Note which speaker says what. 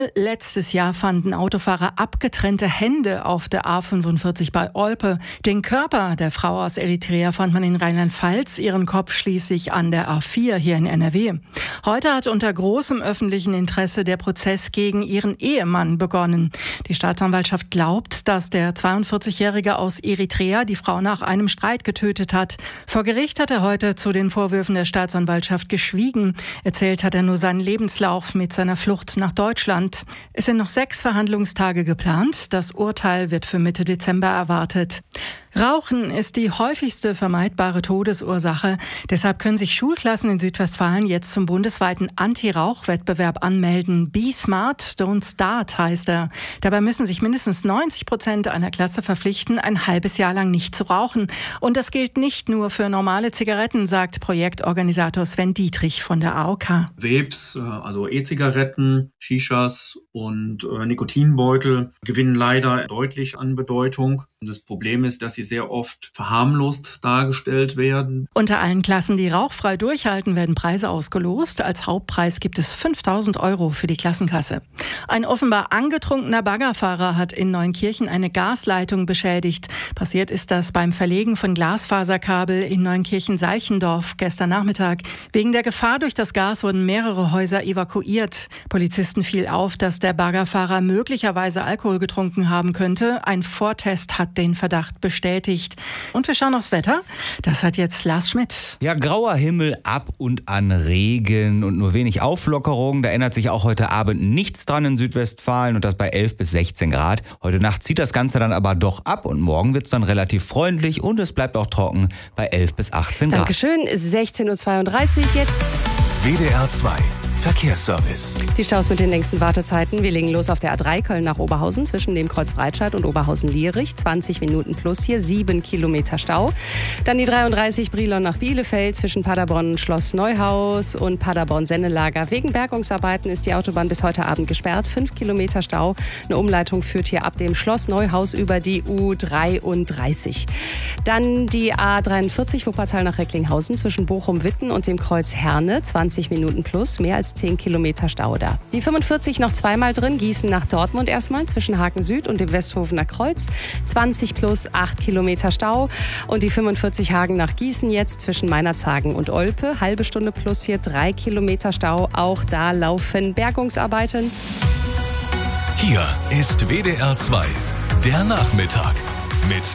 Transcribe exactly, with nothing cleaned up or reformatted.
Speaker 1: Letztes Jahr fanden Autofahrer abgetrennte Hände auf der A fünfundvierzig bei Olpe. Den Körper der Frau aus Eritrea fand man in Rheinland-Pfalz, ihren Kopf schließlich an der A vier hier in N R W. Heute hat unter großem öffentlichen Interesse der Prozess gegen ihren Ehemann begonnen. Die Staatsanwaltschaft glaubt, dass der zweiundvierzigjährige aus Eritrea die Frau nach einem Streit getötet hat. Vor Gericht hat er heute zu den Vorwürfen der Staatsanwaltschaft geschwiegen. Erzählt hat er nur seinen Lebenslauf mit seiner Flucht nach Deutschland. Es sind noch sechs Verhandlungstage geplant. Das Urteil wird für Mitte Dezember erwartet. Rauchen ist die häufigste vermeidbare Todesursache. Deshalb können sich Schulklassen in Südwestfalen jetzt zum bundesweiten Anti-Rauch-Wettbewerb anmelden. Be Smart, Don't Start heißt er. Dabei müssen sich mindestens neunzig Prozent einer Klasse verpflichten, ein halbes Jahr lang nicht zu rauchen. Und das gilt nicht nur für normale Zigaretten, sagt Projektorganisator Sven Dietrich von der A O K.
Speaker 2: Vapes, also E-Zigaretten, Shishas und äh, Nikotinbeutel gewinnen leider deutlich an Bedeutung. Und das Problem ist, dass sie sehr oft verharmlost dargestellt werden.
Speaker 1: Unter allen Klassen, die rauchfrei durchhalten, werden Preise ausgelost. Als Hauptpreis gibt es fünftausend Euro für die Klassenkasse. Ein offenbar angetrunkener Baggerfahrer hat in Neunkirchen eine Gasleitung beschädigt. Passiert ist das beim Verlegen von Glasfaserkabel in Neunkirchen-Salchendorf gestern Nachmittag. Wegen der Gefahr durch das Gas wurden mehrere Häuser evakuiert. Polizisten fiel auf, dass der Baggerfahrer möglicherweise Alkohol getrunken haben könnte. Ein Vortest hat den Verdacht bestätigt. Und wir schauen aufs Wetter. Das hat jetzt Lars Schmidt.
Speaker 3: Ja, grauer Himmel, ab und an Regen und nur wenig Auflockerung. Da ändert sich auch heute Abend nichts dran in Südwestfalen und das bei elf bis sechzehn Grad. Heute Nacht zieht das Ganze dann aber doch ab und morgen wird es dann relativ freundlich und es bleibt auch trocken bei elf bis achtzehn Grad.
Speaker 4: Dankeschön, sechzehn Uhr zweiunddreißig jetzt.
Speaker 5: W D R zwei Verkehrsservice.
Speaker 4: Die Staus mit den längsten Wartezeiten. Wir legen los auf der A drei Köln nach Oberhausen zwischen dem Kreuz Breitscheid und Oberhausen-Lierich. zwanzig Minuten plus hier, sieben Kilometer Stau. Dann die dreiunddreißig Brilon nach Bielefeld zwischen Paderborn Schloss Neuhaus und Paderborn Sennelager. Wegen Bergungsarbeiten ist die Autobahn bis heute Abend gesperrt. fünf Kilometer Stau. Eine Umleitung führt hier ab dem Schloss Neuhaus über die U dreiunddreißig. Dann die A dreiundvierzig Wuppertal nach Recklinghausen zwischen Bochum-Witten und dem Kreuz Herne. zwanzig Minuten plus, mehr als zehn Kilometer Stau da. Die fünfundvierzig noch zweimal drin, Gießen nach Dortmund erstmal zwischen Haken Süd und dem Westhofener Kreuz. zwanzig plus, acht Kilometer Stau. Und die fünfundvierzig Hagen nach Gießen jetzt zwischen Meinerzhagen und Olpe. Halbe Stunde plus hier, drei Kilometer Stau. Auch da laufen Bergungsarbeiten.
Speaker 5: Hier ist W D R zwei, der Nachmittag mit